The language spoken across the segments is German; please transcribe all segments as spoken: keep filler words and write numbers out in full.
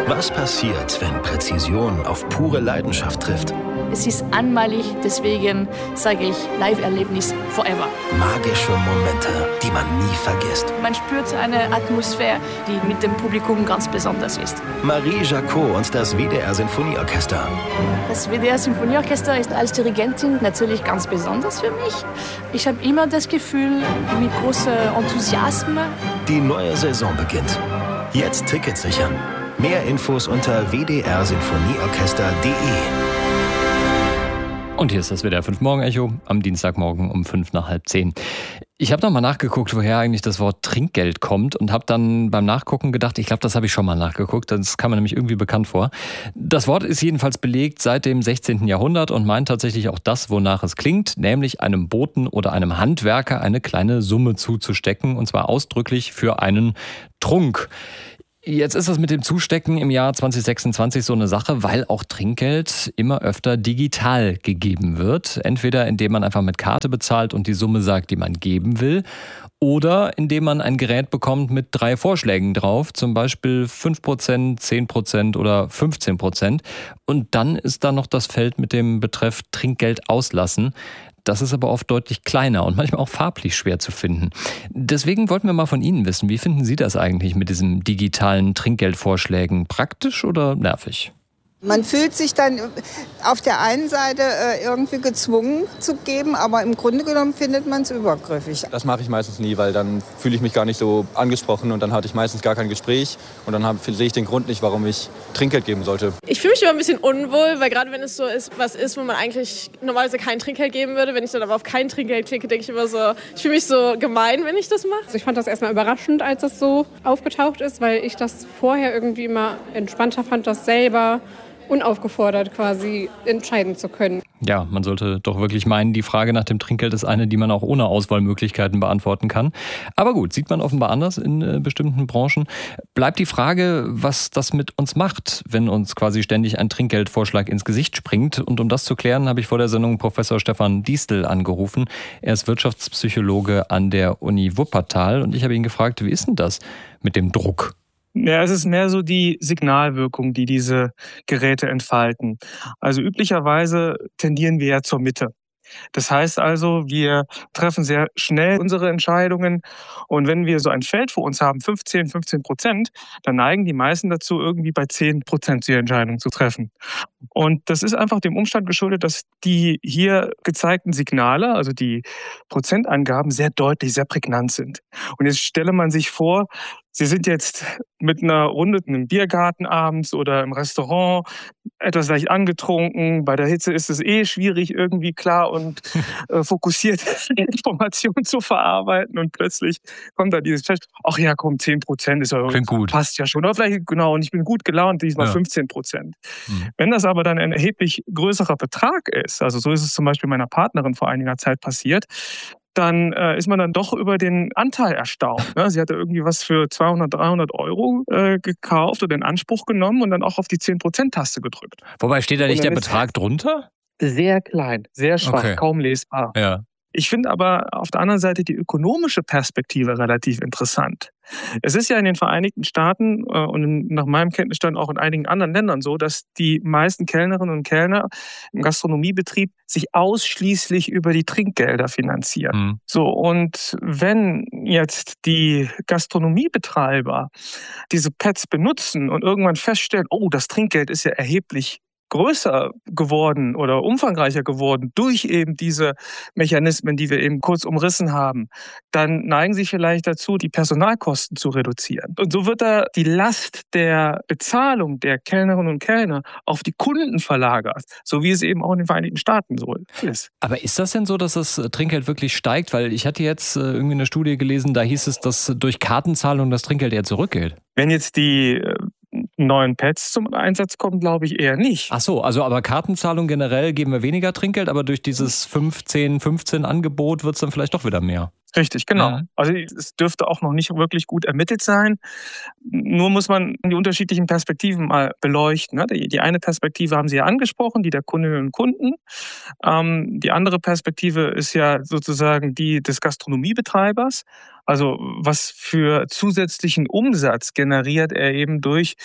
Was passiert, wenn Präzision auf pure Leidenschaft trifft? Es ist einmalig, deswegen sage ich Live-Erlebnis forever. Magische Momente, die man nie vergisst. Man spürt eine Atmosphäre, die mit dem Publikum ganz besonders ist. Marie Jacot und das W D R-Sinfonieorchester. Das W D R-Sinfonieorchester ist als Dirigentin natürlich ganz besonders für mich. Ich habe immer das Gefühl, mit großem Enthusiasmus. Die neue Saison beginnt. Jetzt Tickets sichern. Mehr Infos unter w d r sinfonieorchester punkt d e. Und hier ist das W D R fünf Morgen-Echo am Dienstagmorgen um fünf nach halb zehn. Ich habe nochmal nachgeguckt, woher eigentlich das Wort Trinkgeld kommt und habe dann beim Nachgucken gedacht, ich glaube, das habe ich schon mal nachgeguckt, das kam mir nämlich irgendwie bekannt vor. Das Wort ist jedenfalls belegt seit dem sechzehnten Jahrhundert und meint tatsächlich auch das, wonach es klingt, nämlich einem Boten oder einem Handwerker eine kleine Summe zuzustecken, und zwar ausdrücklich für einen Trunk. Jetzt ist das mit dem Zustecken im Jahr zwanzig sechsundzwanzig so eine Sache, weil auch Trinkgeld immer öfter digital gegeben wird. Entweder indem man einfach mit Karte bezahlt und die Summe sagt, die man geben will, oder indem man ein Gerät bekommt mit drei Vorschlägen drauf, zum Beispiel fünf Prozent, zehn Prozent oder fünfzehn Prozent. Und dann ist da noch das Feld mit dem Betreff Trinkgeld auslassen. Das ist aber oft deutlich kleiner und manchmal auch farblich schwer zu finden. Deswegen wollten wir mal von Ihnen wissen, wie finden Sie das eigentlich mit diesen digitalen Trinkgeldvorschlägen? Praktisch oder nervig? Man fühlt sich dann auf der einen Seite irgendwie gezwungen zu geben, aber im Grunde genommen findet man es übergriffig. Das mache ich meistens nie, weil dann fühle ich mich gar nicht so angesprochen und dann hatte ich meistens gar kein Gespräch und dann hab, sehe ich den Grund nicht, warum ich Trinkgeld geben sollte. Ich fühle mich immer ein bisschen unwohl, weil gerade wenn es so ist, was ist, wo man eigentlich normalerweise kein Trinkgeld geben würde, wenn ich dann aber auf kein Trinkgeld klicke, denke ich immer so, ich fühle mich so gemein, wenn ich das mache. Also ich fand das erstmal überraschend, als das so aufgetaucht ist, weil ich das vorher irgendwie immer entspannter fand, das selber unaufgefordert quasi entscheiden zu können. Ja, man sollte doch wirklich meinen, die Frage nach dem Trinkgeld ist eine, die man auch ohne Auswahlmöglichkeiten beantworten kann. Aber gut, sieht man offenbar anders in äh, bestimmten Branchen. Bleibt die Frage, was das mit uns macht, wenn uns quasi ständig ein Trinkgeldvorschlag ins Gesicht springt. Und um das zu klären, habe ich vor der Sendung Professor Stefan Diestel angerufen. Er ist Wirtschaftspsychologe an der Uni Wuppertal und ich habe ihn gefragt, wie ist denn das mit dem Druck? Ja, es ist mehr so die Signalwirkung, die diese Geräte entfalten. Also üblicherweise tendieren wir ja zur Mitte. Das heißt also, wir treffen sehr schnell unsere Entscheidungen und wenn wir so ein Feld vor uns haben, fünfzehn, fünfzehn Prozent, dann neigen die meisten dazu, irgendwie bei zehn Prozent die Entscheidung zu treffen. Und das ist einfach dem Umstand geschuldet, dass die hier gezeigten Signale, also die Prozentangaben, sehr deutlich, sehr prägnant sind. Und jetzt stelle man sich vor, Sie sind jetzt mit einer Runde in einem Biergarten abends oder im Restaurant etwas leicht angetrunken. Bei der Hitze ist es eh schwierig, irgendwie klar und äh, fokussiert Informationen zu verarbeiten. Und plötzlich kommt da dieses Fest, ach ja, komm, zehn Prozent ist ja Klingt gut. Passt ja schon. Oder vielleicht, genau, und ich bin gut gelaunt, diesmal ja. fünfzehn Prozent. Mhm. Wenn das aber dann ein erheblich größerer Betrag ist, also so ist es zum Beispiel meiner Partnerin vor einiger Zeit passiert, dann äh, ist man dann doch über den Anteil erstaunt. Ne? Sie hatte irgendwie was für zweihundert, dreihundert Euro äh, gekauft oder in Anspruch genommen und dann auch auf die zehn Prozent Taste gedrückt. Wobei steht da nicht der Betrag drunter? Sehr klein, sehr schwach, okay. Kaum lesbar. Ja. Ich finde aber auf der anderen Seite die ökonomische Perspektive relativ interessant. Es ist ja in den Vereinigten Staaten äh, und nach meinem Kenntnisstand auch in einigen anderen Ländern so, dass die meisten Kellnerinnen und Kellner im Gastronomiebetrieb sich ausschließlich über die Trinkgelder finanzieren. Mhm. So, und wenn jetzt die Gastronomiebetreiber diese Pads benutzen und irgendwann feststellen, oh, das Trinkgeld ist ja erheblich größer geworden oder umfangreicher geworden durch eben diese Mechanismen, die wir eben kurz umrissen haben, dann neigen sie vielleicht dazu, die Personalkosten zu reduzieren. Und so wird da die Last der Bezahlung der Kellnerinnen und Kellner auf die Kunden verlagert, so wie es eben auch in den Vereinigten Staaten so ist. Aber ist das denn so, dass das Trinkgeld wirklich steigt? Weil ich hatte jetzt irgendwie eine Studie gelesen, da hieß es, dass durch Kartenzahlung das Trinkgeld eher zurückgeht. Wenn jetzt die neuen Pads zum Einsatz kommen, glaube ich eher nicht. Ach so, also aber Kartenzahlung generell geben wir weniger Trinkgeld, aber durch dieses fünfzehn fünfzehn Angebot wird es dann vielleicht doch wieder mehr. Richtig, genau. Ja. Also es dürfte auch noch nicht wirklich gut ermittelt sein. Nur muss man die unterschiedlichen Perspektiven mal beleuchten. Die eine Perspektive haben Sie ja angesprochen, die der Kundinnen und Kunden. Die andere Perspektive ist ja sozusagen die des Gastronomiebetreibers. Also was für zusätzlichen Umsatz generiert er eben durch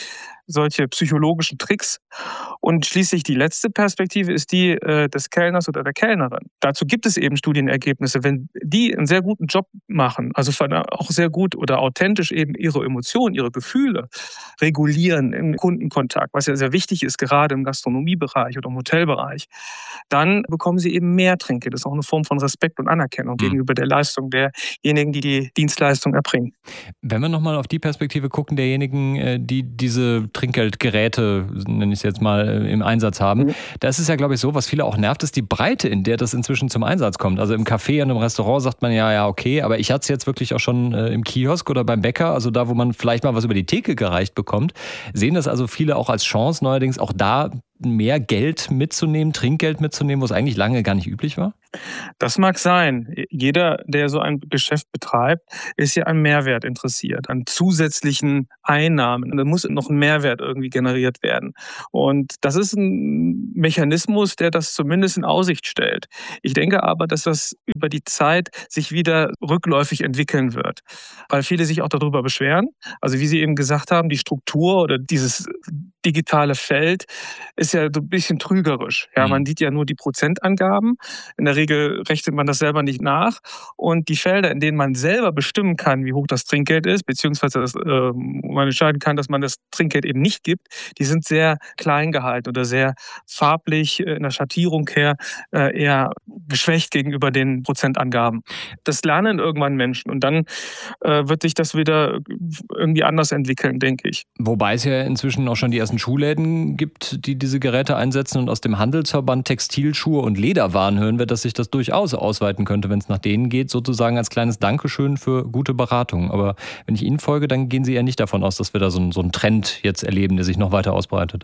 solche psychologischen Tricks. Und schließlich die letzte Perspektive ist die äh, des Kellners oder der Kellnerin. Dazu gibt es eben Studienergebnisse. Wenn die einen sehr guten Job machen, also auch sehr gut oder authentisch eben ihre Emotionen, ihre Gefühle regulieren im Kundenkontakt, was ja sehr wichtig ist, gerade im Gastronomiebereich oder im Hotelbereich, dann bekommen sie eben mehr Trinkgeld. Das ist auch eine Form von Respekt und Anerkennung mhm. gegenüber der Leistung derjenigen, die die Dienstleistung erbringen. Wenn wir nochmal auf die Perspektive gucken, derjenigen, die diese Trinkgeldgeräte, nenne ich es jetzt mal, im Einsatz haben, mhm. da ist es ja, glaube ich, so, was viele auch nervt, ist die Breite, in der das inzwischen zum Einsatz kommt. Also im Café und im Restaurant sagt man ja, ja, okay, aber ich hatte es jetzt wirklich auch schon äh, im Kiosk oder beim Bäcker, also da, wo man vielleicht mal was über die Theke gereicht bekommt, sehen das also viele auch als Chance, neuerdings auch da mehr Geld mitzunehmen, Trinkgeld mitzunehmen, wo es eigentlich lange gar nicht üblich war? Das mag sein. Jeder, der so ein Geschäft betreibt, ist ja an Mehrwert interessiert, an zusätzlichen Einnahmen. Da muss noch ein Mehrwert irgendwie generiert werden. Und das ist ein Mechanismus, der das zumindest in Aussicht stellt. Ich denke aber, dass das über die Zeit sich wieder rückläufig entwickeln wird, weil viele sich auch darüber beschweren. Also wie Sie eben gesagt haben, die Struktur oder dieses digitale Feld ist ja so ein bisschen trügerisch. Ja, man sieht ja nur die Prozentangaben. In der Regel rechnet man das selber nicht nach. Und die Felder, in denen man selber bestimmen kann, wie hoch das Trinkgeld ist, beziehungsweise das, äh, man entscheiden kann, dass man das Trinkgeld eben nicht gibt, die sind sehr klein gehalten oder sehr farblich äh, in der Schattierung her äh, eher geschwächt gegenüber den Prozentangaben. Das lernen irgendwann Menschen und dann äh, wird sich das wieder irgendwie anders entwickeln, denke ich. Wobei es ja inzwischen auch schon die ersten Schuhläden gibt, die diese Geräte einsetzen, und aus dem Handelsverband Textilschuhe und Lederwaren hören wir, dass sich das durchaus ausweiten könnte, wenn es nach denen geht, sozusagen als kleines Dankeschön für gute Beratung. Aber wenn ich Ihnen folge, dann gehen Sie eher nicht davon aus, dass wir da so einen, so einen Trend jetzt erleben, der sich noch weiter ausbreitet.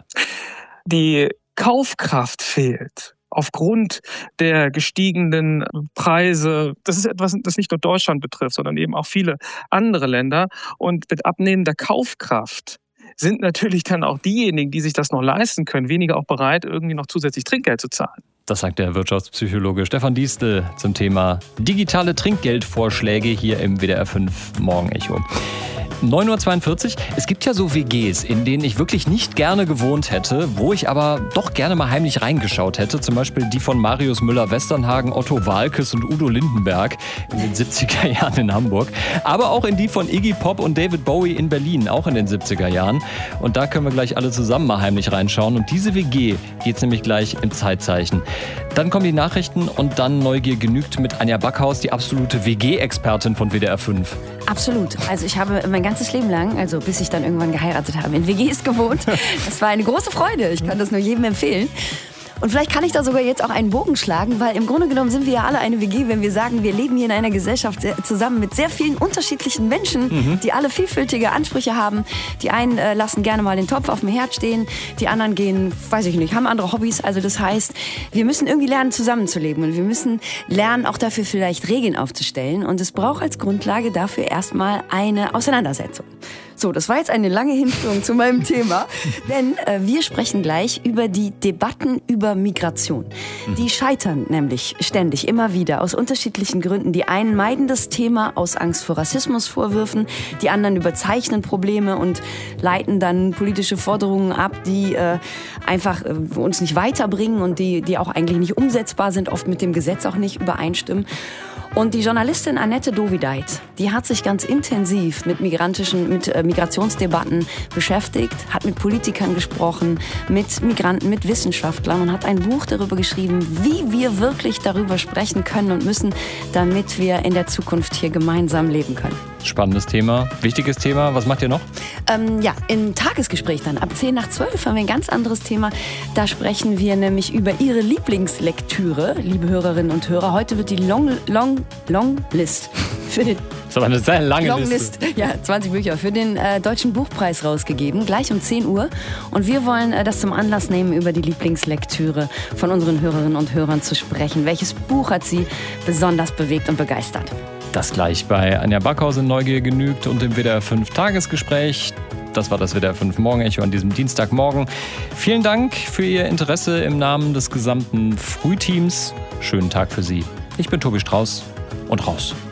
Die Kaufkraft fehlt. Aufgrund der gestiegenen Preise, das ist etwas, das nicht nur Deutschland betrifft, sondern eben auch viele andere Länder. Und mit abnehmender Kaufkraft sind natürlich dann auch diejenigen, die sich das noch leisten können, weniger auch bereit, irgendwie noch zusätzlich Trinkgeld zu zahlen. Das sagt der Wirtschaftspsychologe Stefan Diestel zum Thema digitale Trinkgeldvorschläge hier im W D R fünf Morgenecho. neun Uhr zweiundvierzig. Es gibt ja so W Gs, in denen ich wirklich nicht gerne gewohnt hätte, wo ich aber doch gerne mal heimlich reingeschaut hätte. Zum Beispiel die von Marius Müller-Westernhagen, Otto Waalkes und Udo Lindenberg in den siebziger Jahren in Hamburg. Aber auch in die von Iggy Pop und David Bowie in Berlin, auch in den siebziger Jahren. Und da können wir gleich alle zusammen mal heimlich reinschauen. Und diese W G geht's nämlich gleich im Zeitzeichen. Dann kommen die Nachrichten und dann Neugier genügt mit Anja Backhaus, die absolute W G-Expertin von W D R fünf. Absolut. Also ich habe mein ganzes Leben lang, also bis ich dann irgendwann geheiratet habe, in W Gs gewohnt. Das war eine große Freude. Ich kann das nur jedem empfehlen. Und vielleicht kann ich da sogar jetzt auch einen Bogen schlagen, weil im Grunde genommen sind wir ja alle eine W G, wenn wir sagen, wir leben hier in einer Gesellschaft zusammen mit sehr vielen unterschiedlichen Menschen, mhm. die alle vielfältige Ansprüche haben. Die einen äh, lassen gerne mal den Topf auf dem Herd stehen, die anderen gehen, weiß ich nicht, haben andere Hobbys. Also das heißt, wir müssen irgendwie lernen, zusammenzuleben und wir müssen lernen, auch dafür vielleicht Regeln aufzustellen. Und es braucht als Grundlage dafür erstmal eine Auseinandersetzung. So, das war jetzt eine lange Hinführung zu meinem Thema, denn äh, wir sprechen gleich über die Debatten über Migration. Die scheitern nämlich ständig, immer wieder, aus unterschiedlichen Gründen. Die einen meiden das Thema aus Angst vor Rassismusvorwürfen, die anderen überzeichnen Probleme und leiten dann politische Forderungen ab, die äh, einfach äh, uns nicht weiterbringen und die, die auch eigentlich nicht umsetzbar sind, oft mit dem Gesetz auch nicht übereinstimmen. Und die Journalistin Annette Dovideit, die hat sich ganz intensiv mit migrantischen, mit äh, Migrationsdebatten beschäftigt, hat mit Politikern gesprochen, mit Migranten, mit Wissenschaftlern und hat ein Buch darüber geschrieben, wie wir wirklich darüber sprechen können und müssen, damit wir in der Zukunft hier gemeinsam leben können. Spannendes Thema, wichtiges Thema. Was macht ihr noch? Ähm, ja, im Tagesgespräch dann ab zehn nach zwölf haben wir ein ganz anderes Thema. Da sprechen wir nämlich über Ihre Lieblingslektüre, liebe Hörerinnen und Hörer. Heute wird die Long, Long, Long List für den Das ist aber eine sehr lange Long Liste. List, ja, zwanzig Bücher für den äh, Deutschen Buchpreis rausgegeben, gleich um zehn Uhr. Und wir wollen äh, das zum Anlass nehmen, über die Lieblingslektüre von unseren Hörerinnen und Hörern zu sprechen. Welches Buch hat Sie besonders bewegt und begeistert? Das gleich bei Anja Backhaus in Neugier genügt und im W D R fünf Tagesgespräch. Das war das W D R fünf Morgenecho an diesem Dienstagmorgen. Vielen Dank für Ihr Interesse im Namen des gesamten Frühteams. Schönen Tag für Sie. Ich bin Tobi Strauß und raus.